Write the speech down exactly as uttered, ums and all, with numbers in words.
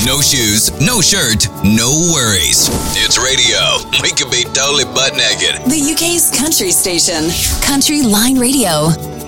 No shoes, no shirt, no worries. It's radio. We can be totally butt naked. The U K's country station, Country Line Radio.